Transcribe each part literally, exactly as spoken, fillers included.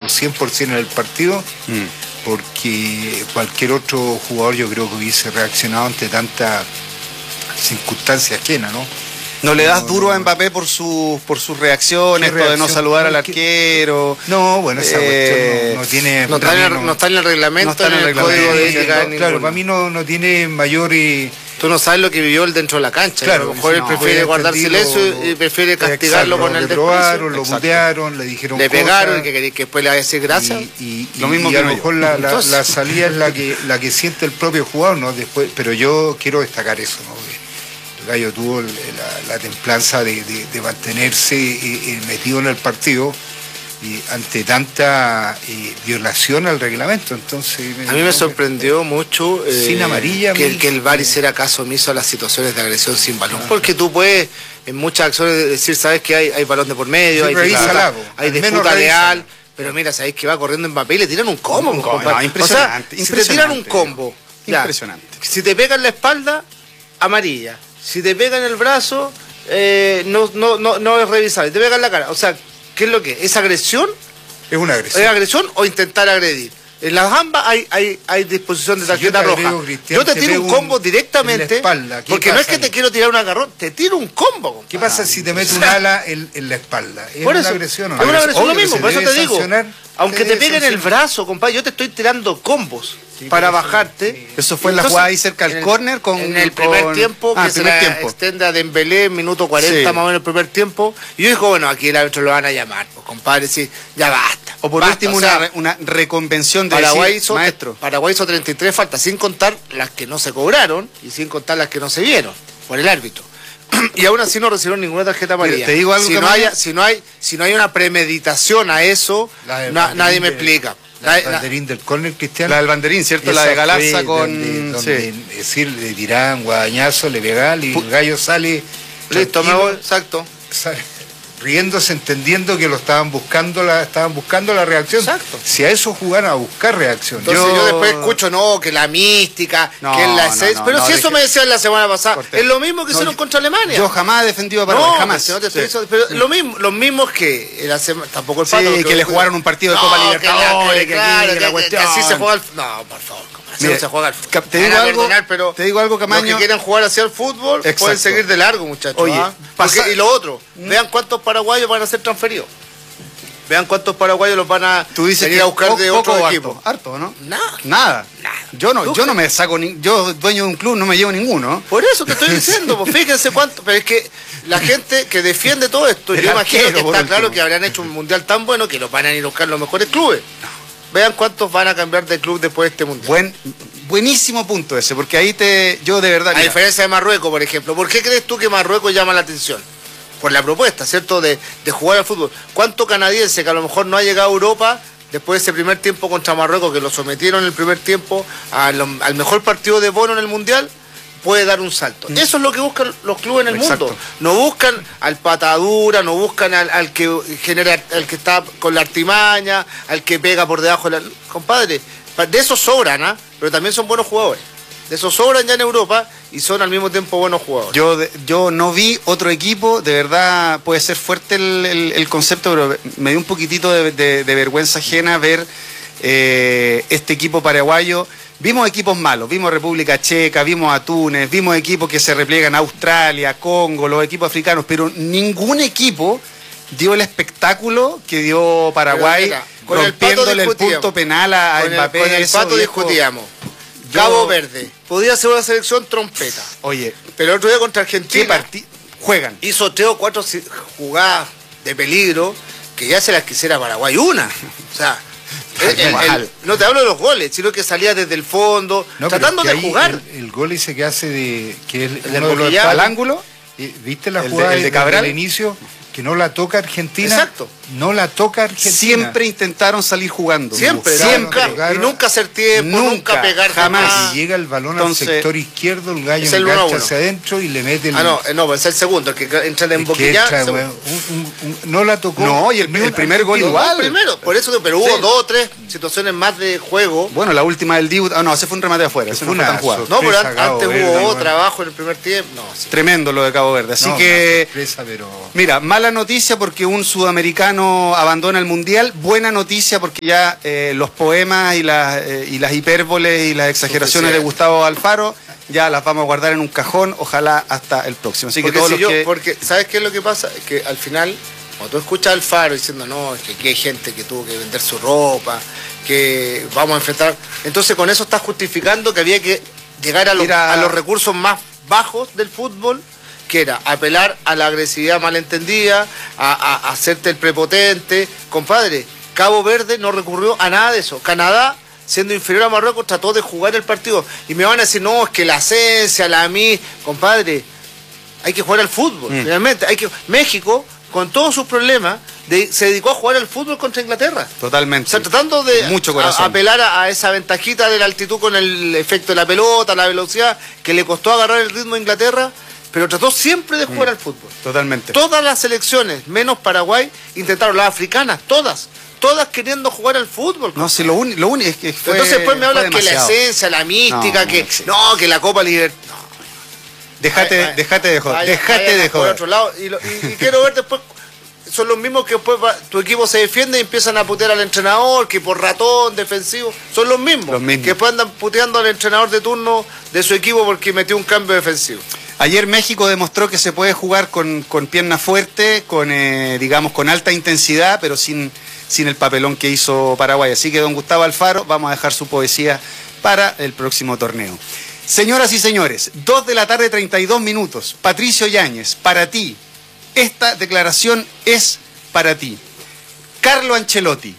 cien por ciento en el partido, mm. porque cualquier otro jugador yo creo que hubiese reaccionado ante tanta circunstancia ajena, ¿no? ¿No le das no, duro no, a Mbappé por, su, por sus reacciones, esto de no saludar al arquero? No, bueno, esa eh, cuestión no, no tiene... No está, en, no, no está en el reglamento, no está en el, el código de ética. No, claro, para mí no, no tiene mayor... Y, tú no sabes lo que vivió él dentro de la cancha. Claro, a lo mejor él no, prefiere guardar silencio y prefiere castigarlo exacto, con el desprecio. Lo probaron, lo butearon, le dijeron le cosas, pegaron y que, que después le va a decir gracias. Y, y, y, lo mismo y que a lo no mejor la, la, la salida es la que, la que siente el propio jugador, ¿no? Después, pero yo quiero destacar eso, ¿no? El Gallo tuvo la, la templanza de, de, de mantenerse eh, metido en el partido y ante tanta eh, violación al reglamento. Entonces a mí me sorprendió mucho eh, sin amarilla que, que el V A R hiciera caso omiso a las situaciones de agresión sin balón, ah, porque tú puedes en muchas acciones decir, sabes que hay, hay balón de por medio, sí, hay disputa, hay disputa leal, pero mira, sabéis que va corriendo Mbappé y le tiran un combo, un combo no, impresionante, o sea, impresionante, si te tiran un combo, impresionante, ya, si te pegan la espalda, amarilla, si te pegan el brazo, eh, no, no, no, no es revisable, te pegan la cara, o sea, ¿qué es lo que es? ¿Es agresión? Es una agresión. ¿Es agresión o intentar agredir? En las ambas hay, hay, hay disposición de tarjeta si yo roja. Yo te tiro un combo un, directamente, espalda, porque no es que te quiero tirar un agarrón, te tiro un combo. Compadre. ¿Qué pasa si te metes un ala en, en la espalda? ¿Es por una eso, agresión o no? Es una agresión lo mismo, por eso te digo. Aunque te peguen el sancionar. brazo, compadre, yo te estoy tirando combos sí, para bajarte. Sí. Eso fue en la jugada ahí cerca del córner con... En el primer con... tiempo, ah, que se la tiempo. extiende a Dembélé, minuto cuarenta sí. más o menos el primer tiempo. Y yo digo, bueno, aquí el árbitro lo van a llamar, pues, compadre, sí, ya basta. O por basta, último o sea, una, una reconvención de Paraguay, decir, hizo, maestro. Paraguay hizo treinta y tres faltas, sin contar las que no se cobraron y sin contar las que no se vieron por el árbitro. Y aún así no recibieron ninguna tarjeta amarilla. Te digo algo si, que no haya, si, no hay, si no hay una premeditación a eso, na, nadie me explica. La del banderín del córner, Cristian. La del banderín, ¿cierto? La de Galarza con... Donde, donde, sí. Es decir, le tiraban guadañazo, le pegaban y el gallo sale... Listo, me voy, exacto. Sale, riéndose, entendiendo que lo estaban buscando la estaban buscando la reacción. Exacto. Si a eso jugaran a buscar reacción. Entonces yo, yo después escucho, no, que la mística, no, que es la no, esencia. no, pero no, si deje... eso me decían la semana pasada, Cortés. Es lo mismo que no, hicieron contra Alemania. Yo jamás he defendido a Paraguay, no, jamás. No, te estoy sí. diciendo, pero sí. lo mismo, los mismos que la semana, tampoco el sí, pato. que, que le jugaron un partido de no, Copa Libertadores, que, que, claro, que, que, la que, cuestión. que así se juega el... No, por favor. Mira, se juega al fútbol. Te digo, algo, perdonar, pero te digo algo, Camaño. Los que quieran jugar hacia el fútbol exacto. Pueden seguir de largo, muchachos. Oye, ¿ah? Porque, y lo otro, ¿Mm? Vean cuántos paraguayos van a ser transferidos. Vean cuántos paraguayos los van a Tú dices venir que a buscar de poco otro harto, equipo. Harto, ¿no? Nada. Nada. Nada. Yo no, yo no me saco, ni, yo dueño de un club no me llevo ninguno. Por eso te estoy diciendo, pues fíjense cuánto, pero es que la gente que defiende todo esto, yo imagino que está claro que habrán hecho un mundial tan bueno que los van a ir a buscar los mejores clubes. Vean cuántos van a cambiar de club después de este mundial. Buen, buenísimo punto ese, porque ahí te, yo de verdad... A mira, diferencia de Marruecos, por ejemplo, ¿por qué crees tú que Marruecos llama la atención? Por la propuesta, ¿cierto?, de, de jugar al fútbol. ¿Cuánto canadiense que a lo mejor no ha llegado a Europa después de ese primer tiempo contra Marruecos, que lo sometieron en el primer tiempo a lo, al mejor partido de Bono en el Mundial, puede dar un salto? Mm. Eso es lo que buscan los clubes en el Exacto. mundo. No buscan al patadura, no buscan al, al que genera, al que está con la artimaña, al que pega por debajo de la... Compadre, de esos sobran, ¿ah? ¿eh? Pero también son buenos jugadores. De esos sobran ya en Europa y son al mismo tiempo buenos jugadores. Yo, de, yo no vi otro equipo, de verdad puede ser fuerte el, el, el concepto, pero me dio un poquitito de, de, de vergüenza ajena ver eh, este equipo paraguayo. Vimos equipos malos, vimos República Checa, vimos a Túnez, vimos equipos que se repliegan a Australia, Congo, los equipos africanos, pero ningún equipo dio el espectáculo que dio Paraguay, mira, con rompiéndole el, el punto penal a, a Mbappé. El, con el Pato discutíamos. Yo... Cabo Verde, podía ser una selección trompeta. Oye, pero el otro día contra Argentina juegan. Hizo tres o cuatro jugadas de peligro que ya se las quisiera Paraguay una. O sea, el, el, el, no te hablo de los goles, sino que salía desde el fondo, no, tratando de jugar. El, el gol ese que hace de que es el uno de los al ángulo, ¿viste la jugada el de, el de Cabral al inicio? Que no la toca Argentina. Exacto. No la toca Argentina. Siempre intentaron salir jugando. Siempre, siempre. Nunca, y nunca hacer tiempo, nunca, nunca pegar jamás. Y llega el balón Entonces, al sector izquierdo, el gallo engancha hacia adentro y le mete el... Ah, no, no, es el segundo, el que entra en emboquillada. Un, un, un, no la tocó. No, y el, el primer gol igual. El primero, por eso, pero hubo sí. dos o tres situaciones más de juego. Bueno, la última del Dibu, ah, no, ese fue un remate afuera, ese fue no una fue tan jugado. No, pero antes hubo trabajo en el primer tiempo. No, Tremendo lo de Cabo Verde, así que... Sorpresa, pero... Mira, mala mala noticia porque un sudamericano abandona el Mundial, buena noticia porque ya eh, los poemas y las, eh, y las hipérboles y las exageraciones de Gustavo Alfaro ya las vamos a guardar en un cajón, ojalá hasta el próximo. Así porque que todos si los yo, que... porque ¿sabes qué es lo que pasa? Que al final, cuando tú escuchas a Alfaro diciendo, no, es que aquí hay gente que tuvo que vender su ropa, que vamos a enfrentar... Entonces con eso estás justificando que había que llegar a, lo, Mira... a los recursos más bajos del fútbol, que era apelar a la agresividad malentendida, a, a, a hacerte el prepotente. Compadre, Cabo Verde no recurrió a nada de eso. Canadá, siendo inferior a Marruecos, trató de jugar el partido. Y me van a decir, no, es que la esencia, la mí... Compadre, hay que jugar al fútbol, mm. realmente. Hay que... México, con todos sus problemas, de... se dedicó a jugar al fútbol contra Inglaterra. Totalmente. O sea, tratando de Mucho a, apelar a, a esa ventajita de la altitud con el efecto de la pelota, la velocidad, que le costó agarrar el ritmo a Inglaterra, pero trató siempre de jugar mm. al fútbol. Totalmente. Todas las selecciones, menos Paraguay, intentaron, las africanas, todas, todas queriendo jugar al fútbol. No, si lo único lo es que fue, entonces después me hablan que la esencia, la mística, no, que no, que la Copa Libertad. No. Dejate, ay, dejate de joder, vaya, dejate vaya de joder. Por otro lado, y, lo, y, y quiero ver después, son los mismos que después va, tu equipo se defiende y empiezan a putear al entrenador, que por ratón, defensivo, son los mismos, los mismos. que después andan puteando al entrenador de turno de su equipo porque metió un cambio defensivo. Ayer México demostró que se puede jugar con, con pierna fuerte, con eh, digamos con alta intensidad, pero sin, sin el papelón que hizo Paraguay. Así que don Gustavo Alfaro, vamos a dejar su poesía para el próximo torneo. Señoras y señores, dos de la tarde, treinta y dos minutos. Patricio Yáñez, para ti, esta declaración es para ti. Carlo Ancelotti.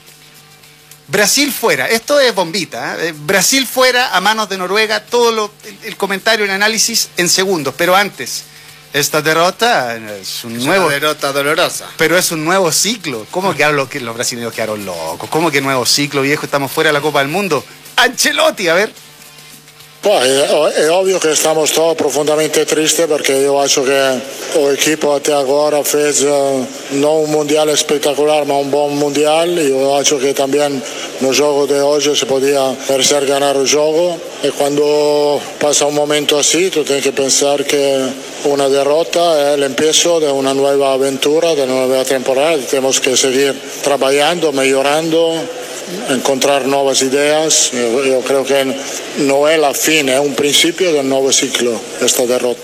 Brasil fuera, esto es bombita, ¿eh? Brasil fuera a manos de Noruega, todo lo, el, el comentario, el análisis en segundos, pero antes, esta derrota es un es nuevo... una derrota dolorosa. Pero es un nuevo ciclo. ¿Cómo quedaron los, los brasileños quedaron locos? ¿Cómo que nuevo ciclo, viejo? Estamos fuera de la Copa del Mundo. Ancelotti, a ver. Poi è, è ovvio che stiamo sto profondamente triste perché io acho che l'equipo até agora fez uh, non un mondiale spettacolare ma un buon mondiale. Io acho che também no jogo de hoje se podia merecer ganar o jogo e quando passa un momento así tu tienes que pensar que una derrota è l'empiezo de una nueva aventura, de una nueva temporada. Tenemos que seguir trabajando, mejorando, encontrar nuevas ideas. Yo, yo creo que no es la fin, es un principio del nuevo ciclo esta derrota.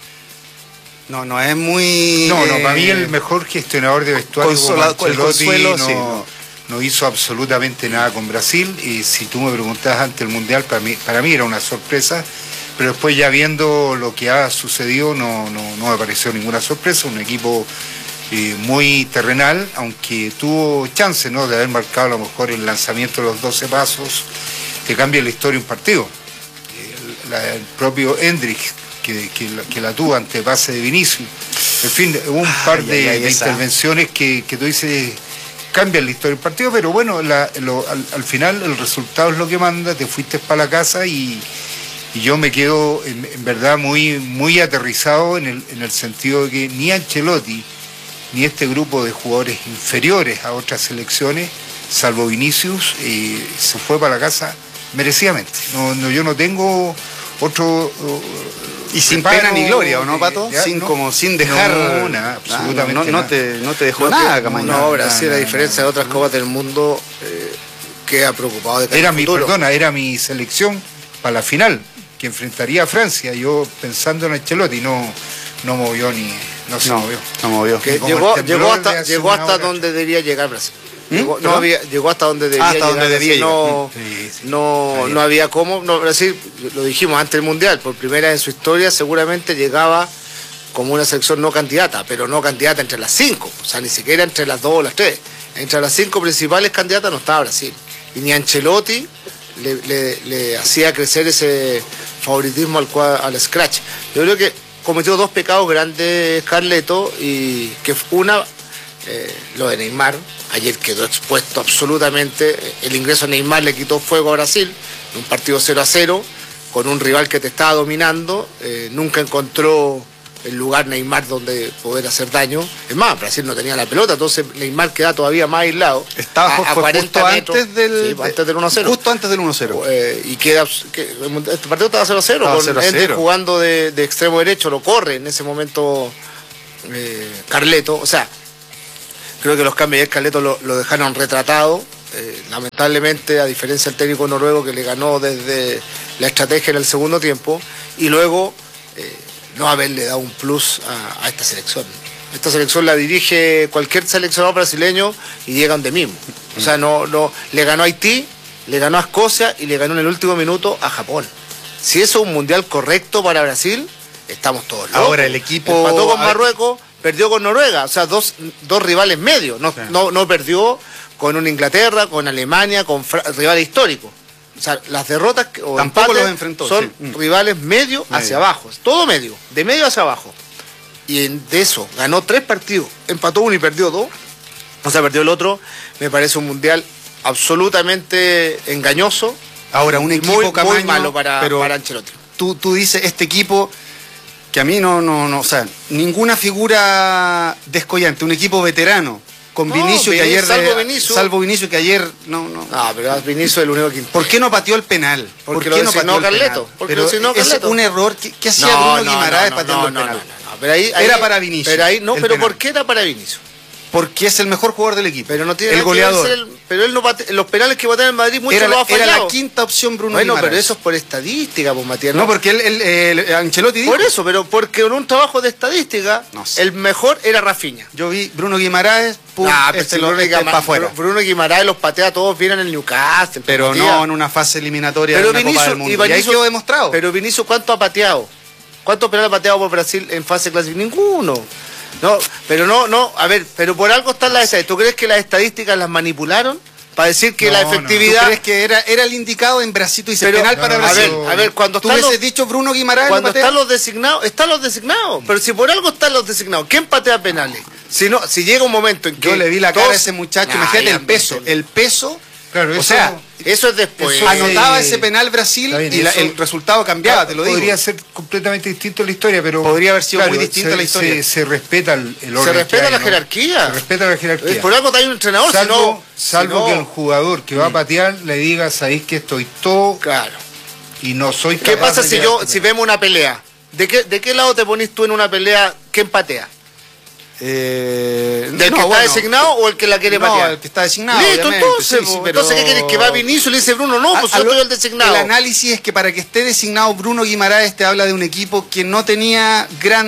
No, no es muy... No, no, para mí el mejor gestionador de vestuario Consola, como Ancelotti consuelo, no, sí, no. no hizo absolutamente nada con Brasil. Y si tú me preguntabas antes el Mundial, para mí, para mí era una sorpresa. Pero después ya viendo lo que ha sucedido, no, no, no me pareció ninguna sorpresa. Un equipo eh, muy terrenal, aunque tuvo chance, ¿no?, de haber marcado a lo mejor el lanzamiento de los doce pasos, que cambia la historia de un partido. El, la, el propio Hendrix, que, que, la, que la tuvo ante pase de Vinicius. En fin, hubo un par ay, de, ay, ay, de intervenciones que, que tú dices cambian la historia del partido, pero bueno, la, lo, al, al final el resultado es lo que manda, te fuiste para la casa y, y yo me quedo en, en verdad muy, muy aterrizado en el, en el sentido de que ni Ancelotti ni este grupo de jugadores inferiores a otras selecciones, salvo Vinicius, eh, se fue para la casa merecidamente. No, no, yo no tengo otro... Uh, y sin reparo, pena ni gloria, ¿o no, Pato? Ya, sin, no, como, sin dejar... No, nada, absolutamente no, no, nada. No te, no te dejó no, nada, Camaño. No, ahora sí, la diferencia de otras copas del mundo, eh, queda preocupado de que era mi, perdona, era mi selección para la final, que enfrentaría a Francia. Yo pensando en Ancelotti, no, no movió ni... No se no, movió. No movió. Que llegó, llegó hasta, llegó hasta donde debía llegar Brasil. ¿Mm? Llegó, no había, llegó hasta donde debía hasta llegar. Donde debía no, sí, sí. no, no había cómo. No, Brasil, lo dijimos antes del Mundial, por primera vez en su historia seguramente llegaba como una selección no candidata, pero no candidata entre las cinco. O sea, ni siquiera entre las dos o las tres. Entre las cinco principales candidatas no estaba Brasil. Y ni Ancelotti le, le, le hacía crecer ese favoritismo al, al scratch. Yo creo que cometió dos pecados grandes Carleto, y que una, eh, lo de Neymar. Ayer quedó expuesto absolutamente. El ingreso de Neymar le quitó fuego a Brasil, en un partido cero a cero, con un rival que te estaba dominando. Eh, nunca encontró el lugar Neymar donde poder hacer daño. Es más, Brasil no tenía la pelota, entonces Neymar queda todavía más aislado. Estaba a, a cuarenta metros, antes del, sí, antes del uno a cero. Justo antes del uno a cero. Eh, y queda, que, este partido estaba cero a cero, estaba con cero a Ender cero. Jugando de, de extremo derecho, lo corre en ese momento eh, Carleto. O sea, Creo que los cambios de Carleto lo, lo dejaron retratado. Eh, lamentablemente, a diferencia del técnico noruego que le ganó desde la estrategia en el segundo tiempo, y luego eh, no haberle dado un plus a, a esta selección. Esta selección la dirige cualquier seleccionado brasileño y llegan de mismo. O sea, no, no, le ganó a Haití, le ganó a Escocia y le ganó en el último minuto a Japón. Si eso es un mundial correcto para Brasil, estamos todos locos. Ahora el equipo empató con Marruecos, perdió con Noruega, o sea, dos, dos rivales medios. No, sí. no, no perdió con una Inglaterra, con Alemania, con Fra rivales históricos. O sea, las derrotas o tampoco empates los enfrentó, son sí. rivales medio, medio hacia abajo, todo medio, de medio hacia abajo. Y en, de eso, ganó tres partidos, empató uno y perdió dos, o sea, perdió el otro. Me parece un mundial absolutamente engañoso. Ahora, un equipo muy, Camaño, muy malo para, pero para Ancelotti. Tú, tú dices, este equipo, que a mí no, no, no, o sea, ninguna figura descollante, un equipo veterano, con no, Vinicio que ayer... Salvo Vinicio. Salvo Vinicio que ayer, no, no. Ah, pero Vinicio es el único que... ¿Por qué no pateó el penal? Porque ¿Por qué lo no pateó el Carleto. penal? Porque pero lo designó Carleto. Es un error. ¿Qué, qué hacía no, Bruno no, Guimaraes no, pateando no, el no, penal? No, no, no. Pero ahí, ahí, era para Vinicio. Pero ahí, no, pero penal. ¿por qué era para Vinicio? Porque es el mejor jugador del equipo. Pero no tiene el goleador. Que el, pero él no bate, los penales que patea en Madrid muchos era lo la, ha fallado. Era la quinta opción Bruno Bueno, Guimaraes. pero eso es por estadística, pues Matías. No, no porque él, él, él, él Ancelotti dijo. Por eso, pero porque en un trabajo de estadística, no sé. el mejor era Rafinha. Yo vi Bruno Guimaraes, pum, nah, este si lo Bruno, este Guimaraes, para afuera. Bruno Guimaraes los patea todos bien en el Newcastle. Pero Matías. no en una fase eliminatoria pero de una Vinicio, Copa del Mundo. Y, Vinicio, y ahí quedó demostrado. Pero Vinicio, ¿cuánto ha pateado? ¿Cuántos penales ha pateado por Brasil en fase clasificatoria? Ninguno. No, pero no, no, a ver, pero por algo están las estadísticas. ¿Tú crees que las estadísticas las manipularon para decir que no, la efectividad... No. ¿Tú crees que era, era el indicado en Brasil? Tú dices pero, penal no, para no, Brasil. A ver, a ver, cuando tú están hubieses los, dicho Bruno Guimaraes. Cuando están los designados, están los designados. Pero si por algo están los designados, ¿quién patea penales? Si no, si llega un momento en que... Yo le vi la todos... cara a ese muchacho, nah, imagínate el peso, el peso... Claro, o eso, sea, eso es después. Eso anotaba ese penal Brasil bien, y la, eso, el resultado cambiaba, te lo digo. Podría ser completamente distinto la historia, pero... Podría haber sido claro, muy distinta se, la historia. Se, se respeta el, el orden. Se respeta hay, la ¿no? jerarquía. Se respeta la jerarquía. Por algo hay un entrenador, salvo, si no, salvo si no... que el jugador que va a patear le diga, sabéis que estoy todo claro. y no soy capaz. ¿Qué pasa de si yo, si vemos una pelea? ¿De qué, ¿De qué lado te ponís tú en una pelea? ¿Quién patea? Eh, ¿Del no, que está bueno, designado o el que la quiere no, patear? el que está designado. Listo, entonces, sí, sí, pero... entonces ¿qué quieres? ¿Que va Vinicio y le dice Bruno? No, pues a, yo a lo, soy el designado. El análisis es que para que esté designado Bruno Guimaraes te habla de un equipo que no tenía gran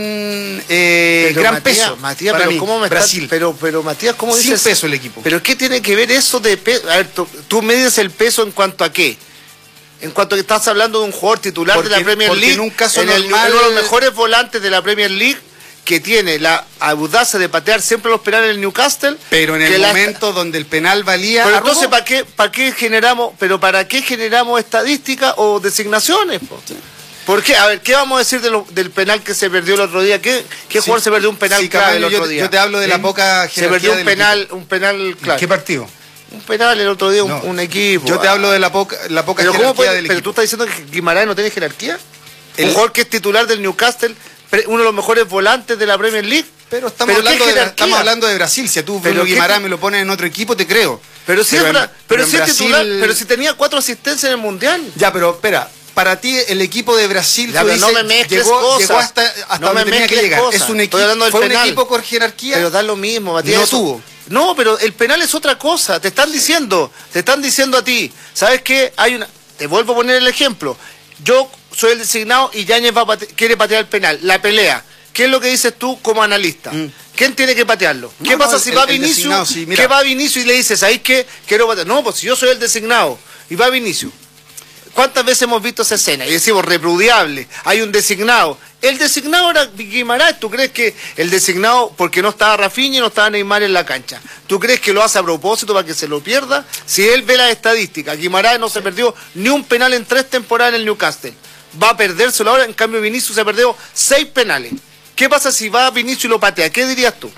eh, pero gran Matías, peso. Matías, para pero mí, ¿cómo me Brasil. Está, pero, pero Matías, ¿cómo Sin dices? peso el equipo. ¿Pero qué tiene que ver eso de peso? A ver, tú, tú mides el peso en cuanto a qué. En cuanto a que estás hablando de un jugador titular porque, de la Premier League, en un caso en el, normal, uno de los mejores volantes de la Premier League, que tiene la audacia de patear siempre los penales en el Newcastle. Pero en el momento la... donde el penal valía... Pero entonces, ¿para qué, para qué generamos, pero para qué generamos estadísticas o designaciones? Sí. ¿Por qué? A ver, ¿qué vamos a decir de lo, del penal que se perdió el otro día? ¿Qué, qué sí. jugador se perdió un penal sí, clave el otro yo, día? Yo te hablo de ¿Eh? la poca jerarquía. Se perdió un penal, equipo. un penal clave. ¿Qué partido? Un penal el otro día, no. un, un equipo. Yo te hablo de la poca, la poca pero jerarquía puede, del pero equipo. Pero tú estás diciendo que Guimaraes no tiene jerarquía. El... Un jugador que es titular del Newcastle, uno de los mejores volantes de la Premier League. Pero estamos, ¿Pero hablando, de, estamos hablando de Brasil. Si a tú Bruno Guimaraes me lo pones en otro equipo, te creo. Pero si, pero es, en, pero pero si es Brasil... titular, pero si tenía cuatro asistencias en el Mundial. Ya, pero espera. Para ti, el equipo de Brasil ya, dices, no me mezcles llegó, cosas. llegó hasta, hasta no donde me tenía que llegar. Cosas. Es un equipo, fue penal. un equipo con jerarquía. Pero da lo mismo, Matías. No eso, tuvo. No, pero el penal es otra cosa. Te están diciendo, te están diciendo a ti. ¿Sabes qué? Hay una. Te vuelvo a poner el ejemplo. Yo soy el designado y Yáñez va pate... quiere patear el penal. La pelea. ¿Qué es lo que dices tú como analista? Mm. ¿Quién tiene que patearlo? No, ¿Qué pasa no, si el, va el Vinicius? Sí, ¿Qué va Vinicius y le dices, ¿sabes qué? Quiero patear. No, pues si yo soy el designado y va Vinicius. ¿Cuántas veces hemos visto esa escena? Y decimos, repudiable, hay un designado. El designado era Guimaraes. ¿Tú crees que el designado, porque no estaba Rafinha y no estaba Neymar en la cancha, ¿tú crees que lo hace a propósito para que se lo pierda? Si él ve las estadísticas, Guimaraes no se perdió ni un penal en tres temporadas en el Newcastle. Va a perdérselo ahora, en cambio Vinicius se perdió seis penales. ¿Qué pasa si va Vinicius y lo patea? ¿Qué dirías tú?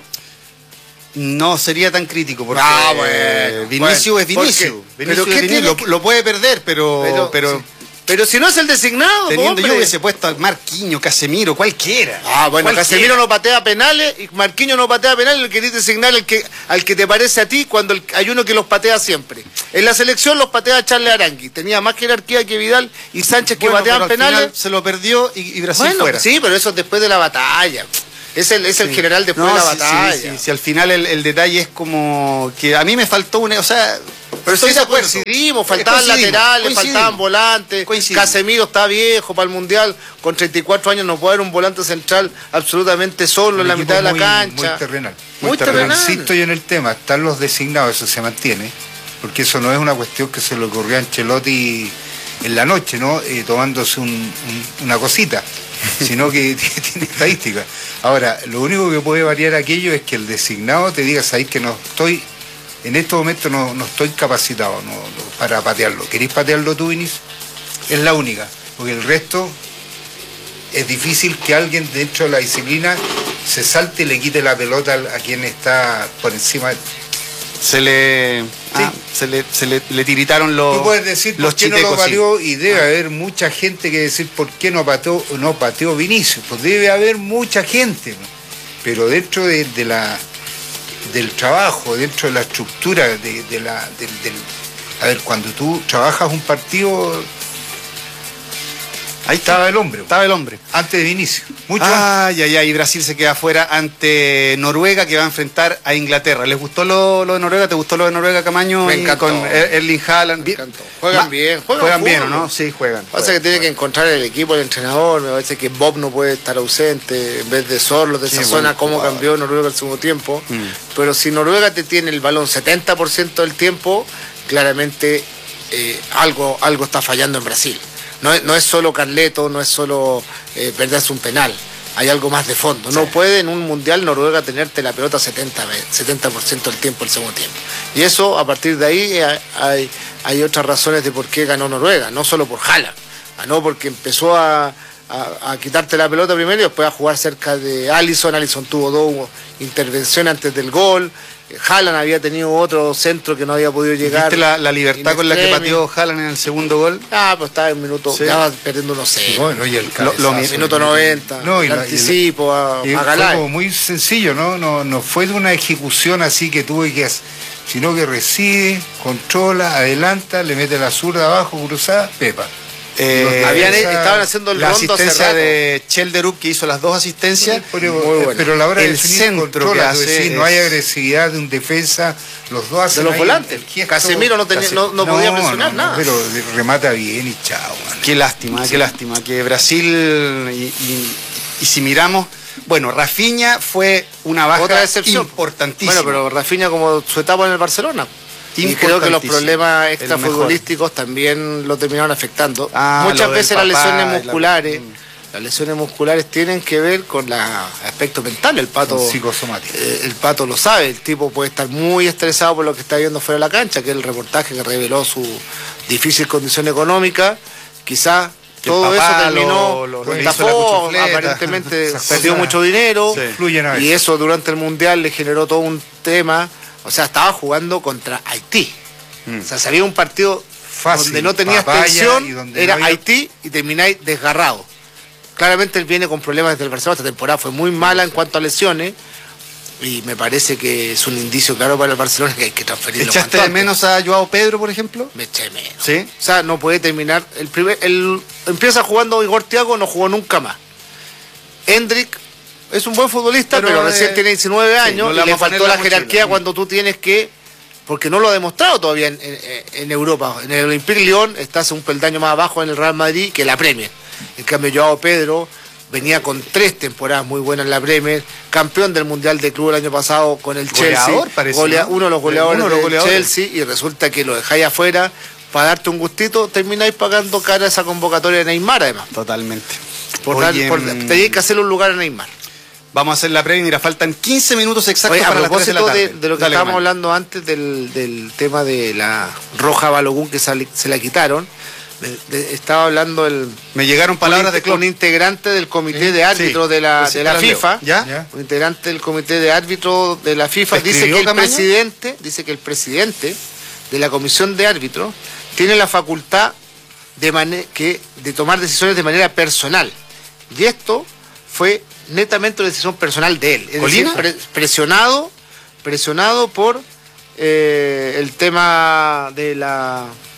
No sería tan crítico porque ah, bueno, Vinicius bueno, es Vinicius. Vinicius ¿Pero es Vinicius. Lo, que... lo puede perder, pero pero, pero, sí. pero si no es el designado, teniendo hombre. yo hubiese puesto al Marquinhos, Casemiro, cualquiera. Ah, bueno, cualquiera. Casemiro no patea penales y Marquinhos no patea penales, el que querés designar el que, al que te parece a ti cuando el, hay uno que los patea siempre. En la selección los patea Charles Arangui, tenía más jerarquía que Vidal y Sánchez que bueno, pateaban pero al penales. Final se lo perdió y, y Brasil bueno, fuera. Sí, pero eso es después de la batalla. Es el, es el Sí. general después No, de la sí, batalla. sí, sí, sí, al final el, el detalle es como que a mí me faltó una, o sea, Pero estoy sí de acuerdo. coincidimos, faltaban Coincidimos, laterales, coincidimos. faltaban volantes, Coincidimos. Casemiro está viejo para el Mundial, con treinta y cuatro años no puede haber un volante central absolutamente solo en la mitad de la muy, cancha. Muy terrenal. Muy Muy terrenal. terrenal. Insisto yo en el tema, están los designados, eso se mantiene, porque eso no es una cuestión que se le ocurrió a Ancelotti en la noche, ¿no? Eh, tomándose un- un- una cosita, sino que tiene estadística. Ahora, lo único que puede variar aquello es que el designado te diga, sabéis que no estoy, en estos momentos no, no estoy capacitado no, no, para patearlo. ¿Queréis patearlo tú, Vinicius? Es la única, porque el resto es difícil que alguien dentro de la disciplina se salte y le quite la pelota a quien está por encima. Se le, ah, se le, se le, le tiritaron los Tú puedes decir los por qué no lo chitecos, sí. pateó y debe haber mucha gente que decir por qué no pateó, no pateó Vinicius. Pues debe haber mucha gente, ¿no? Pero dentro de, de la del trabajo, dentro de la estructura de, de la del, del- a ver, cuando tú trabajas un partido, Ahí estaba el hombre, Estaba el hombre. antes de Vinicius, mucho antes. Ay, ay, ay, y Brasil se queda fuera ante Noruega, que va a enfrentar a Inglaterra. ¿Les gustó lo, lo de Noruega? ¿Te gustó lo de Noruega, Camaño? Me Y encantó. con Er- Erling Haaland. Me encantó. Juegan Ma- bien, Juegan, juegan bien, ¿o fútbol. no? Sí, juegan. Pasa que tiene que encontrar el equipo, el entrenador, me parece que Bob no puede estar ausente, en vez de Sorlos de Qué esa buen zona, cómo jugador. cambió Noruega el segundo tiempo. Mm. Pero si Noruega te tiene el balón setenta por ciento del tiempo, claramente eh, algo, algo está fallando en Brasil. No, es- no es solo Carleto, no es solo eh, perderse un penal, hay algo más de fondo. No puede en un mundial Noruega tenerte la pelota setenta por ciento del tiempo el segundo tiempo. Y eso, a partir de ahí, eh, hay, hay otras razones de por qué ganó Noruega, no solo por Haaland, ganó porque empezó a, a- a quitarte la pelota primero y después a jugar cerca de Alisson. Alisson tuvo dos intervenciones antes del gol. Haaland había tenido otro centro que no había podido llegar. ¿Viste la, la libertad in con la que extremis. pateó Haaland en el segundo gol? Ah, pues estaba en minuto, Sí. ya va perdiendo uno cero. Bueno, y el Lo- lo cabezazo, mismo. Minuto noventa, No, y el la- y la- anticipo a, Y a fue Galay. como muy sencillo, ¿no? No, no fue de una ejecución así que tuve que hacer, sino que recibe, controla, adelanta, le mete la zurda abajo, cruzada, pepa. Eh, Habían- esa- estaban haciendo el la rondo hace asistencia rato. de Chelderup, que hizo las dos asistencias. Pero, Muy buena. pero a la hora de El definir centro controla, que tú hace decís, no hay es- agresividad de un defensa, los dos hacen De los ahí volantes. el gesto. Casemiro no tenía- no- no podía presionar no, nada. Pero remata bien y chao, man. Qué lástima, qué lástima. Que Brasil, y, y- y si miramos, bueno, Rafinha fue una baja Otra excepción. importantísima. Bueno, pero Rafinha como su etapa en el Barcelona. Y creo que los Importantísimo. problemas El extrafutbolísticos también lo terminaron afectando. Ah, Muchas lo del veces las papá lesiones y la- musculares, Mm. las lesiones musculares tienen que ver con el aspecto mental. El pato, Con psicosomático. eh, el pato lo sabe. El tipo puede estar muy estresado por lo que está viendo fuera de la cancha, que es el reportaje que reveló su difícil condición económica. Quizás Que el todo eso papá terminó, lo- lo- lo le hizo la estafó, cuchufleta. aparentemente Esas perdió cosas mucho dinero. Sí. Fluyen a Y veces. eso durante el Mundial le generó todo un tema. O sea, estaba jugando contra Haití. Mm. O sea, si había un partido Fácil, donde no tenía papaya, extensión, y donde era no había- Haití y termináis desgarrado. Claramente él viene con problemas desde el Barcelona. Esta temporada fue muy mala en cuanto a lesiones. Y me parece que es un indicio claro para el Barcelona que hay que transferirlo. ¿Echaste cuanto de antes. menos a Joao Pedro, por ejemplo? Me eché de menos. Sí. O sea, no puede terminar. El primer, el, empieza jugando Igor Thiago, no jugó nunca más. Endrick es un buen futbolista, pero, Pero, recién eh, tiene diecinueve sí, años no le y le vamos a poner faltó la la jerarquía mochila. cuando tú tienes que. Porque no lo ha demostrado todavía en, en- en Europa. En el Olympique Lyon estás un peldaño más abajo en el Real Madrid que la Premier. En cambio, Joao Pedro venía con tres temporadas muy buenas en la Premier, campeón del Mundial de Club el año pasado con el Goleador, Chelsea, parece, golea- ¿no? uno de los goleadores Uno de los del goleadores. Chelsea, y resulta que lo dejáis afuera para darte un gustito, termináis pagando cara esa convocatoria de Neymar además. Totalmente. Por dar- Oye, por- mm, tenéis que hacerle un lugar a Neymar. Vamos a hacer la previa. Mira, faltan quince minutos exactos Oye, a para las tres de la propósito de, tarde. de lo que Dale, estábamos Camaño. hablando antes del, del tema de la roja Balogun que sale- se la quitaron, de- de- estaba hablando el Me llegaron palabras un, de Klopp. un integrante del comité Sí, de árbitros sí. de la, Sí, de la te las leo. FIFA, ¿Ya? ¿Ya? un integrante del comité de árbitros de la FIFA dice ¿Escribió que el Camaño? presidente, dice que el presidente de la comisión de árbitros tiene la facultad de mane- que de tomar decisiones de manera personal. Y esto fue netamente una decisión personal de él. Es decir, ¿Colina? pre- presionado, presionado por eh, el tema de la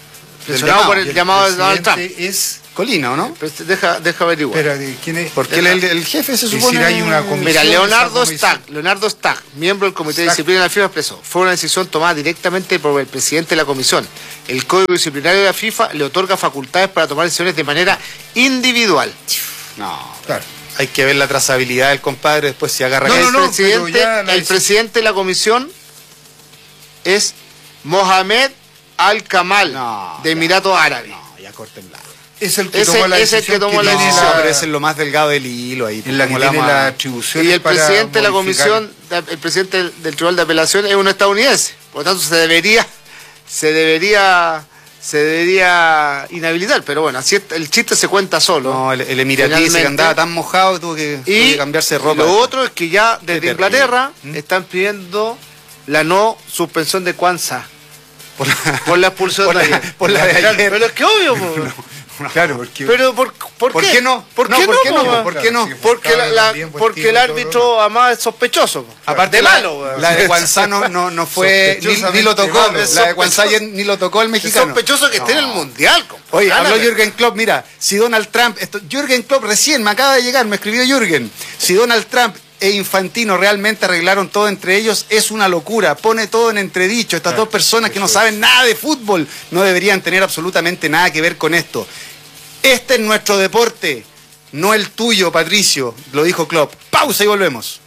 Presionado por el Y llamado de Donald Trump. presidente es... Colina, ¿o no? Pero Deja, deja averiguar. Espera, ¿de quién es? Porque él, el, el jefe se Es supone... decir, hay una comisión- Mira, Leonardo esa comisión- Stack, Leonardo Stack, miembro del Comité de Stack. Disciplina de la FIFA, expresó: fue una decisión tomada directamente por el presidente de la comisión. El Código Disciplinario de la FIFA le otorga facultades para tomar decisiones de manera individual. No, Claro. hay que ver la trazabilidad del compadre, después si agarra... No, que- no, el no, presidente, pero ya la el decisión- presidente de la comisión es Mohamed Al-Kamal, No, de ya. Emiratos Árabes. No, ya córtenla. Es el que Ese- tomó la es el que decisión tomó la tiene decisión. No, pero ese es lo más delgado del hilo ahí. en la que ¿Cómo la tiene vamos a- las atribuciones Y el para presidente de la modificar. comisión, el presidente del, del Tribunal de Apelación es un estadounidense. Por lo tanto, se debería, se debería, se debería inhabilitar. Pero bueno, así es, el chiste se cuenta solo. No, el, el emiratí ese que Finalmente. andaba tan mojado que tuvo que, tuvo Y que cambiarse de ropa. lo otro es que ya desde terrible. Inglaterra ¿Mm? están pidiendo la no suspensión de Kwanzaa Por la, por la expulsión por de la- ayer. por la de ayer. Pero es que obvio, po. Claro, porque... Pero ¿por, por, ¿Por qué no? ¿Por No, qué ¿por no? qué no? po? ¿Por qué no? Porque, la- la- Bien, buen porque tipo el y todo, árbitro además es sospechoso. po. Aparte de la, malo, weón. la de Guanzano no, no fue, ni, ni lo tocó, malo. la de Guanzano ni lo tocó el Es mexicano. sospechoso que esté en el mundial, compa. Oye, habló Gánale. Jürgen Klopp, mira, si Donald Trump, esto, Jürgen Klopp recién me acaba de llegar, me escribió Jürgen, si Donald Trump e Infantino realmente arreglaron todo entre ellos, es una locura, pone todo en entredicho, estas Claro, dos personas que no eso saben nada de fútbol no deberían tener absolutamente nada que ver con esto. Este es nuestro deporte, no el tuyo, Patricio, lo dijo Klopp. Pausa y volvemos.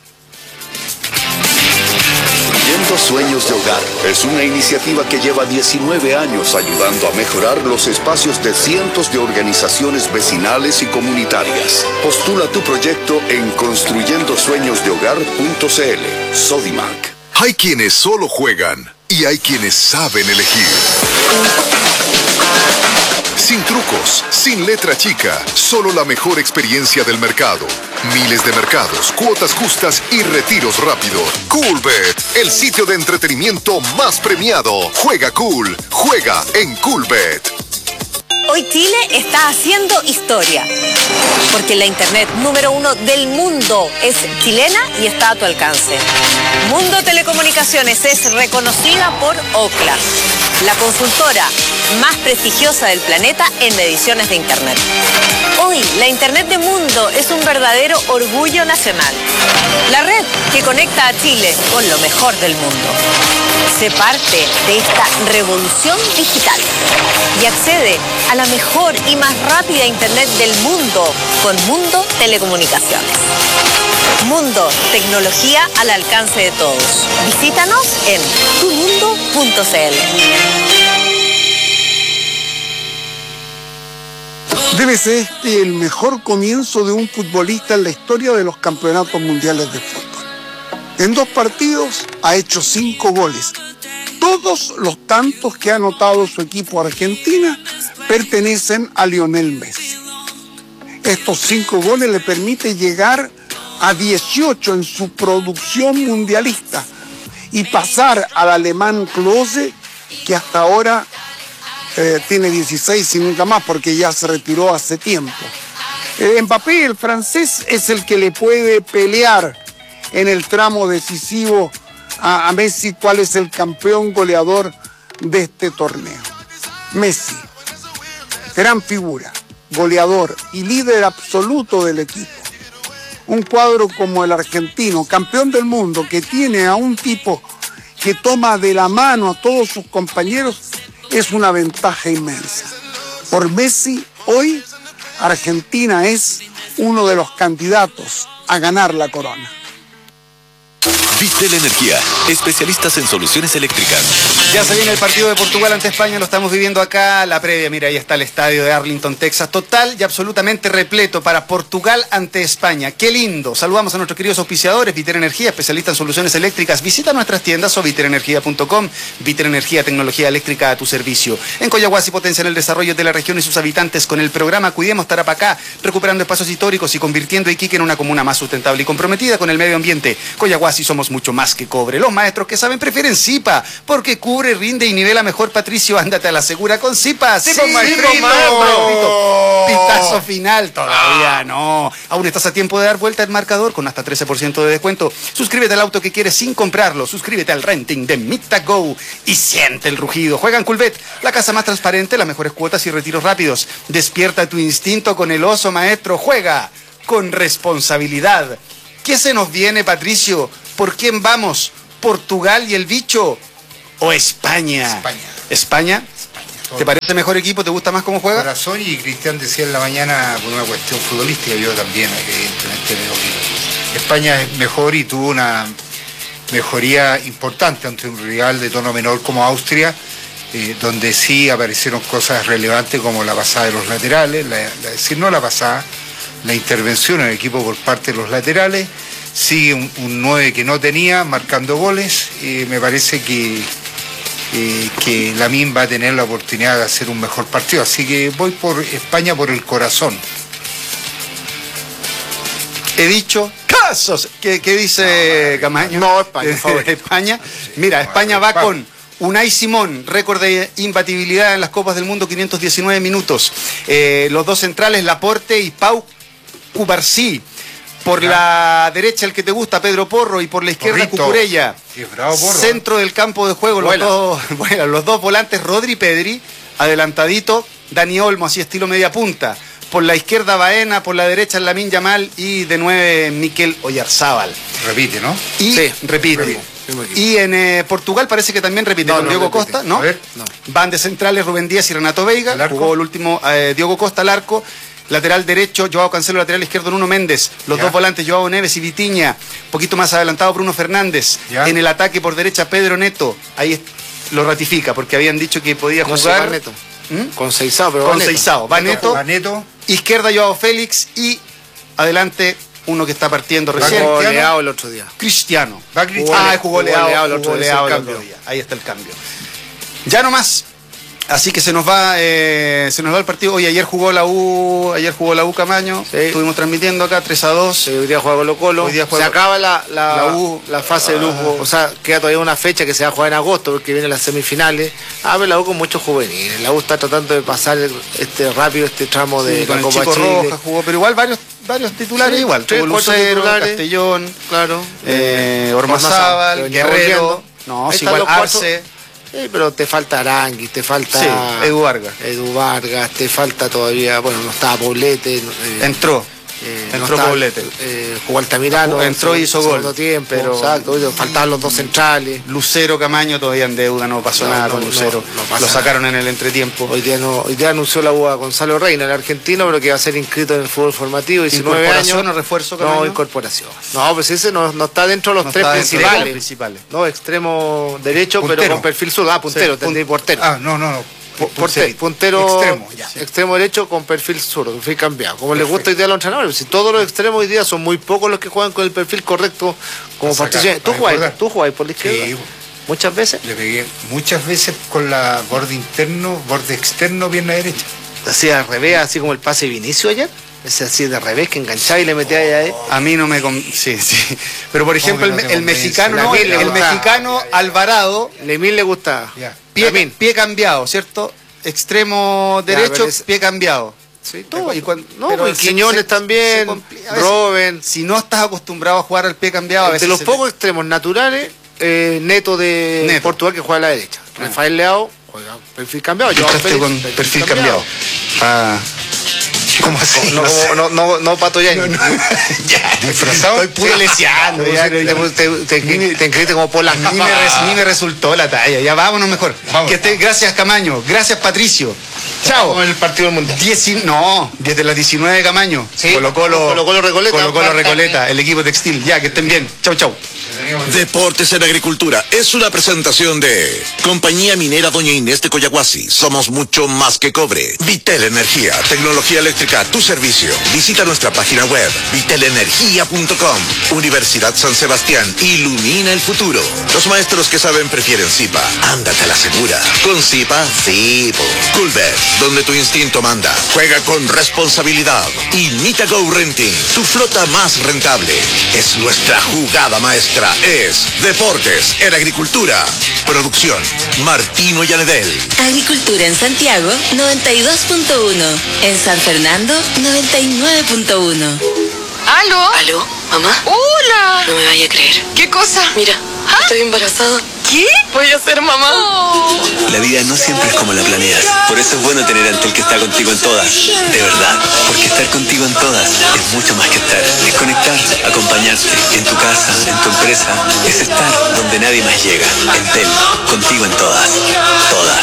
Construyendo Sueños de Hogar es una iniciativa que lleva diecinueve años ayudando a mejorar los espacios de cientos de organizaciones vecinales y comunitarias. Postula tu proyecto en construyendo sueños de hogar punto c l. Sodimac. Hay quienes solo juegan y hay quienes saben elegir. Sin trucos, sin letra chica, solo la mejor experiencia del mercado. Miles de mercados, cuotas justas y retiros rápidos. Coolbet, el sitio de entretenimiento más premiado. Juega cool, juega en Coolbet. Hoy Chile está haciendo historia, porque la internet número uno del mundo es chilena y está a tu alcance. Mundo Telecomunicaciones es reconocida por Ookla, la consultora más prestigiosa del planeta en mediciones de internet. Hoy, la internet de Mundo es un verdadero orgullo nacional. La red que conecta a Chile con lo mejor del mundo. Sé parte de esta revolución digital y accede a la mejor y más rápida internet del mundo con Mundo Telecomunicaciones. Mundo, tecnología al alcance de todos. Visítanos en tu mundo punto c l. Debe ser este el mejor comienzo de un futbolista en la historia de los campeonatos mundiales de fútbol. En dos partidos ha hecho cinco goles. Todos los tantos que ha anotado su equipo Argentina pertenecen a Lionel Messi. Estos cinco goles le permiten llegar a dieciocho en su producción mundialista y pasar al alemán Klose, que hasta ahora eh, tiene dieciséis y nunca más porque ya se retiró hace tiempo. Eh, Mbappé, el francés, es el que le puede pelear en el tramo decisivo a, a Messi cuál es el campeón goleador de este torneo. Messi, gran figura, goleador y líder absoluto del equipo. Un cuadro como el argentino, campeón del mundo, que tiene a un tipo que toma de la mano a todos sus compañeros, es una ventaja inmensa. Por Messi, hoy Argentina es uno de los candidatos a ganar la corona. Vitel Energía, especialistas en soluciones eléctricas. Ya se viene el partido de Portugal ante España, lo estamos viviendo acá, la previa, mira, ahí está el estadio de Arlington, Texas, total y absolutamente repleto para Portugal ante España. ¡Qué lindo! Saludamos a nuestros queridos auspiciadores, Vitel Energía, especialista en soluciones eléctricas. Visita nuestras tiendas o vitel energía punto com. Vitel Energía, tecnología eléctrica a tu servicio. En Coyahuasi potencian el desarrollo de la región y sus habitantes con el programa Cuidemos Tarapacá, recuperando espacios históricos y convirtiendo a Iquique en una comuna más sustentable y comprometida con el medio ambiente. Coyahuasi somos mucho más que cobre. Los maestros que saben prefieren Zipa, porque cubre, rinde y nivela mejor. Patricio, ándate a la segura con Zipa. Sí, pues, maestrito. maestrito. Pitazo final, todavía no. Aún estás a tiempo de dar vuelta el marcador con hasta trece por ciento de descuento. Suscríbete al auto que quieres sin comprarlo. Suscríbete al renting de MitaGo y siente el rugido. Juega en Coolbet, la casa más transparente, las mejores cuotas y retiros rápidos. Despierta tu instinto con el oso, maestro. Juega con responsabilidad. ¿Qué se nos viene, Patricio? ¿Por quién vamos? ¿Portugal y el bicho? ¿O España? España. ¿España? ¿Te parece mejor equipo? ¿Te gusta más cómo juega? Corazón, y Cristian decía en la mañana por una cuestión futbolística, yo también evidentemente veo que España es mejor y tuvo una mejoría importante ante un rival de tono menor como Austria, eh, donde sí aparecieron cosas relevantes como la pasada de los laterales, la, la, decir no la pasada, la intervención en el equipo por parte de los laterales, sigue un, un nueve que no tenía, marcando goles, y me parece que Eh, que Lamine va a tener la oportunidad de hacer un mejor partido, así que voy por España por el corazón. He dicho casos. ¿Qué, qué dice no, Camaño? No, España, por favor. España. Mira, España va con Unai Simón, récord de imbatibilidad en las Copas del Mundo, quinientos diecinueve minutos. Eh, los dos centrales, Laporte y Pau Cubarsí. Por ya. La derecha el que te gusta, Pedro Porro, y por la izquierda Porrito. Cucurella. Sí, bravo, Porro. Centro del campo de juego, los dos, bueno, los dos volantes, Rodri Pedri, adelantadito, Dani Olmo, así estilo media punta. Por la izquierda Baena, por la derecha Lamine Yamal y de nueve Mikel Oyarzábal. Repite, ¿no? Y sí, repite. repite. Y en eh, Portugal parece que también repite, no, con no, Diogo repite. Costa, ¿no? A ver, no. Van de centrales Rubén Díaz y Renato Veiga. ¿El arco? Jugó el último eh, Diogo Costa al arco. Lateral derecho, Joao Cancelo, lateral izquierdo, Nuno Méndez. Los ya. dos volantes, Joao Neves y Vitinha. Un poquito más adelantado, Bruno Fernández. Ya. En el ataque por derecha, Pedro Neto. Ahí es, lo ratifica, porque habían dicho que podía no jugar. sé, Neto. ¿Mm? Con Seisao, pero Con va Seisao. Va Neto. Va Neto. Izquierda, Joao Félix. Y adelante, uno que está partiendo recién. Jugó Leao el otro día. Cristiano. Va Cristiano. Ah, jugó, Jugó Leao, Leao el otro jugó día, Leao el el cambio. otro día. Ahí está el cambio. Ya no más. Así que se nos va eh, se nos va el partido. Oye, ayer jugó la U, ayer jugó la U Camaño, sí. Estuvimos transmitiendo acá tres a dos. Sí, hoy día juega Colo Colo. Hoy día juega... Se acaba la, la, la U. la fase de lujo. O sea, queda todavía una fecha que se va a jugar en agosto porque vienen las semifinales. A ver, la U con muchos juveniles. La U está tratando de pasar este rápido este tramo de Sí, con la el Copa Chico Chile. Roja jugó, pero igual varios varios titulares Sí, igual. tres, Tuvo cuatro Lucero, titulares. Castellón, Claro. eh, Ormazábal, Ormazábal, que venía Guerrero. volviendo. No, Ahí sí, están igual los cuatro. Arce. Sí, pero te falta Aranguis, te falta Sí, Edu Vargas. Edu Vargas, te falta todavía, bueno, no estaba Poblete. Eh, Entró. eh, entró no estaba, Poblete. Eh, jugó Altamirano. Entró y hizo segundo gol. tiempo, Pero- exacto, faltaban los dos centrales. Lucero Camaño todavía en deuda, no pasó No, nada no, con Lucero. no, no pasa Lo sacaron en el entretiempo. Hoy día no, hoy día anunció la U a Gonzalo Reina, el argentino, pero que va a ser inscrito en el fútbol formativo, diecinueve ¿Incorporación años. o refuerzo, No, Camaño? incorporación. No, pues ese no, no está dentro de los No tres está dentro de principales. los principales. No, extremo derecho, Puntero. pero con perfil sur. Ah, puntero, Sí, tendrí portero. Ah, no, no, no. Pu- porte- Punterito. puntero Extremo, ya. extremo derecho con perfil zurdo, perfil cambiado. Como les gusta hoy día a los entrenadores. Si todos los extremos hoy día son muy pocos los que juegan con el perfil correcto como A sacar, partición. ¿Tú a jugáis? recordar. ¿Tú jugáis por la izquierda? Sí. Muchas veces. Le pegué muchas veces con la borde interno, borde externo, pierna derecha. Así al revés, así como el pase de Vinicio ayer. Ese así de revés que enganchaba y le metía ahí a él. A mí no me... con- Sí, sí. Pero por ejemplo, que el, no te el convence? mexicano, La no, mil el, le el gusta. mexicano Alvarado, Lemín le gustaba. Ya. pie, Lamine. pie cambiado, ¿cierto? Extremo Ya, derecho, pero es- pie cambiado. Sí, todo. Y cuan- No, pero pues se- Quiñones se- también, se compli- a veces, Robben. Si no estás acostumbrado a jugar al pie cambiado, a veces De los se te- pocos extremos naturales, eh, Neto de Neto. Portugal que juega a la derecha. Ah. Rafael Leao juega perfil cambiado. Joao entraste Félix, con perfil cambiado. Ah. ¿Cómo así? No, No sé. no, no, no, Pato Yañez. ¿Disfrazado? Estoy puro leseando, Te, ya, te, ya. te, te, te inscribiste como Polanco. Ni me, res- ni me resultó la talla. Ya vámonos mejor. Vamos. Que esté, gracias Camaño, gracias Patricio. Chao. Con el partido del mundial. Dieci- no, desde las diecinueve de Camaño. Sí. Colo Colo, Colo Colo Recoleta. Colo Colo Recoleta, el equipo textil. Ya, que estén bien. Chau, chau. Deportes en Agricultura es una presentación de Compañía Minera Doña Inés de Coyahuasi. Somos mucho más que cobre. Vitel Energía, tecnología eléctrica a tu servicio. Visita nuestra página web vitel energía punto com. Universidad San Sebastián, ilumina el futuro. Los maestros que saben prefieren Zipa. Ándate a la segura. Con Zipa, sí. Coolbet, donde tu instinto manda. Juega con responsabilidad. Y Mitago Renting, tu flota más rentable. Es nuestra jugada maestra. Es Deportes en Agricultura. Producción, Martino Yanedel. Agricultura en Santiago, noventa y dos punto uno. En San Fernando, noventa y nueve punto uno. ¿Aló? ¿Aló? ¿Mamá? ¡Hola! No me vaya a creer. ¿Qué cosa? Mira, ¿Ah? estoy embarazada. ¿Qué? Voy a ser mamá. Oh. La vida no siempre es como la planeas. Por eso es bueno tener a Entel que está contigo en todas. De verdad. Porque estar contigo en todas es mucho más que estar. Es conectar, acompañarte. En tu casa, en tu empresa. Es estar donde nadie más llega. Entel, contigo en todas. Todas.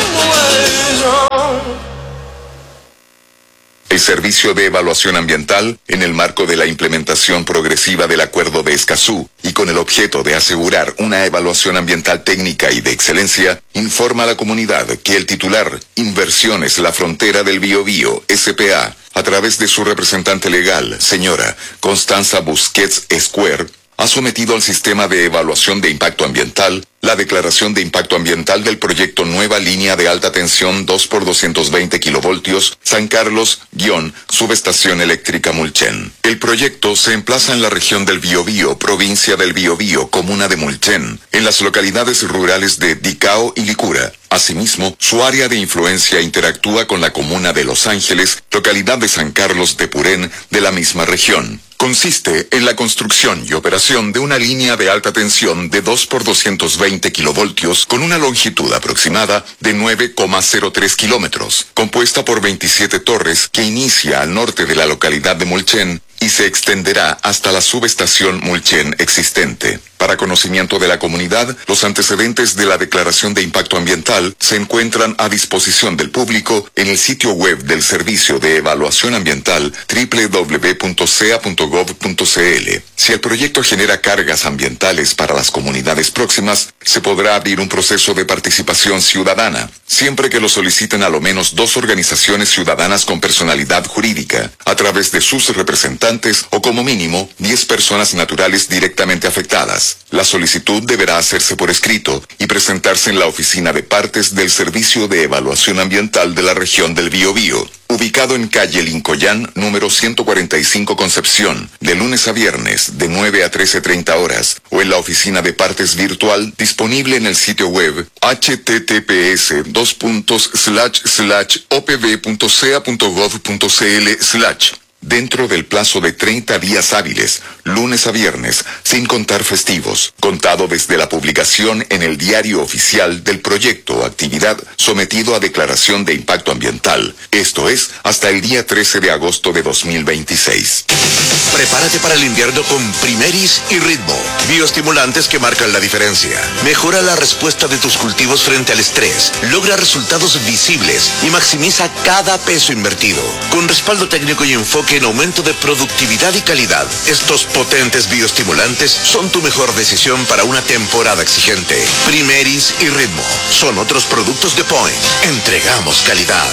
El Servicio de Evaluación Ambiental, en el marco de la implementación progresiva del Acuerdo de Escazú y con el objeto de asegurar una evaluación ambiental técnica y de excelencia, informa a la comunidad que el titular Inversiones La Frontera del Biobío, S P A, a través de su representante legal, señora Constanza Busquets Esquer, ha sometido al Sistema de Evaluación de Impacto Ambiental la declaración de impacto ambiental del proyecto Nueva Línea de Alta Tensión dos por doscientos veinte kilovoltios San Carlos, Subestación Eléctrica Mulchen. El proyecto se emplaza en la región del Biobío, provincia del Biobío, comuna de Mulchen, en las localidades rurales de Dicao y Licura. Asimismo, su área de influencia interactúa con la comuna de Los Ángeles, localidad de San Carlos de Purén, de la misma región. Consiste en la construcción y operación de una línea de alta tensión de dos por doscientos veinte kilovoltios con una longitud aproximada de nueve coma cero tres kilómetros, compuesta por veintisiete torres que inicia al norte de la localidad de Mulchen y se extenderá hasta la subestación Mulchen existente. Para conocimiento de la comunidad, los antecedentes de la declaración de impacto ambiental se encuentran a disposición del público en el sitio web del Servicio de Evaluación Ambiental doble u doble u doble u punto c e a punto gov punto c l. Si el proyecto genera cargas ambientales para las comunidades próximas, se podrá abrir un proceso de participación ciudadana, siempre que lo soliciten a lo menos dos organizaciones ciudadanas con personalidad jurídica, a través de sus representantes o como mínimo diez personas naturales directamente afectadas. La solicitud deberá hacerse por escrito y presentarse en la oficina de partes del Servicio de Evaluación Ambiental de la región del Biobío, ubicado en calle Lincoyán, número ciento cuarenta y cinco Concepción, de lunes a viernes, de nueve a trece treinta horas, o en la oficina de partes virtual disponible en el sitio web h t t p s dos puntos slash slash o p v punto c e a punto gov punto c l slash. Dentro del plazo de treinta días hábiles, lunes a viernes, sin contar festivos, contado desde la publicación en el diario oficial del proyecto o actividad sometido a declaración de impacto ambiental, esto es, hasta el día trece de agosto de dos mil veintiséis. Prepárate para el invierno con Primeris y Ritmo, bioestimulantes que marcan la diferencia. Mejora la respuesta de tus cultivos frente al estrés, logra resultados visibles y maximiza cada peso invertido. Con respaldo técnico y enfoque en aumento de productividad y calidad, estos potentes bioestimulantes son tu mejor decisión para una temporada exigente. Primeris y Ritmo son otros productos de Point. Entregamos calidad.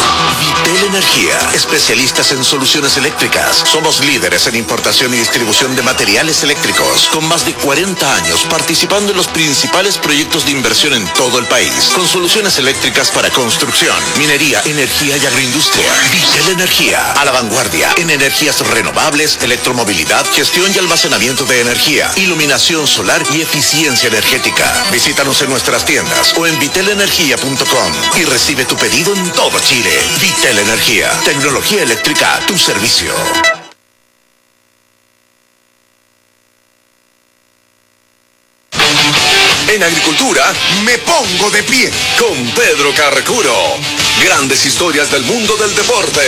Vitel Energía, especialistas en soluciones eléctricas. Somos líderes en importación y distribución de materiales eléctricos, con más de cuarenta años participando en los principales proyectos de inversión en todo el país, con soluciones eléctricas para construcción, minería, energía y agroindustria. Vitel Energía, a la vanguardia en energías renovables, electromovilidad, gestión y almacenamiento de energía, iluminación solar y eficiencia energética. Visítanos en nuestras tiendas o en vitel energía punto com y recibe tu pedido en todo Chile. Vitel Energía, tecnología eléctrica a tu servicio. En agricultura, me pongo de pie con Pedro Carrecuro. Grandes historias del mundo del deporte.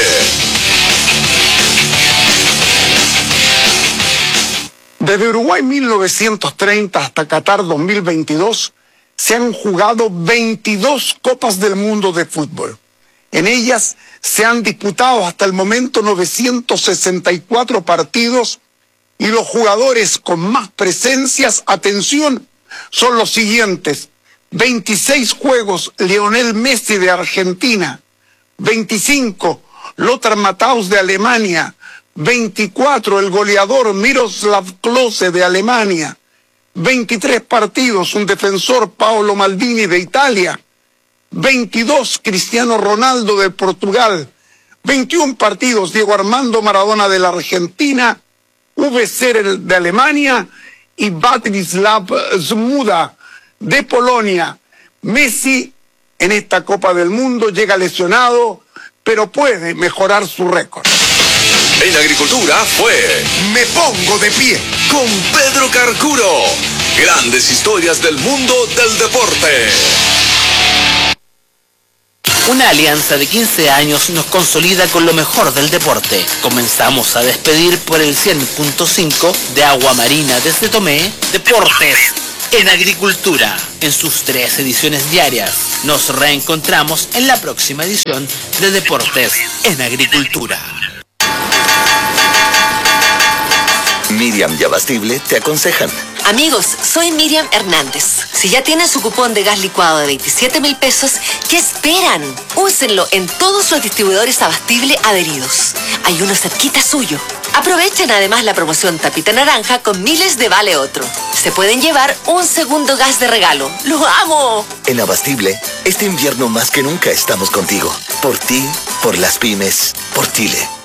Desde Uruguay mil novecientos treinta hasta Qatar dos mil veintidós, se han jugado veintidós Copas del Mundo de fútbol. En ellas se han disputado hasta el momento novecientos sesenta y cuatro partidos y los jugadores con más presencias, atención, son los siguientes: veintiséis juegos Lionel Messi de Argentina, veinticinco Lothar Matthaus de Alemania, veinticuatro el goleador Miroslav Klose de Alemania, veintitrés partidos un defensor Paolo Maldini de Italia, veintidós Cristiano Ronaldo de Portugal, veintiún partidos Diego Armando Maradona de la Argentina, V C de Alemania y Bratislav Zmuda de Polonia. Messi en esta Copa del Mundo llega lesionado, pero puede mejorar su récord. En agricultura fue Me Pongo de Pie con Pedro Carcuro. Grandes historias del mundo del deporte. Una alianza de quince años nos consolida con lo mejor del deporte. Comenzamos a despedir por el cien punto cinco de Agua Marina desde Tomé, Deportes en Agricultura, en sus tres ediciones diarias. Nos reencontramos en la próxima edición de Deportes en Agricultura. Miriam y Abastible te aconsejan. Amigos, soy Miriam Hernández. Si ya tienen su cupón de gas licuado de veintisiete mil pesos, ¿qué esperan? Úsenlo en todos los distribuidores Abastible adheridos. Hay uno cerquita suyo. Aprovechen además la promoción Tapita Naranja con miles de vale otro. Se pueden llevar un segundo gas de regalo. ¡Lo amo! En Abastible, este invierno más que nunca estamos contigo. Por ti, por las pymes, por Chile.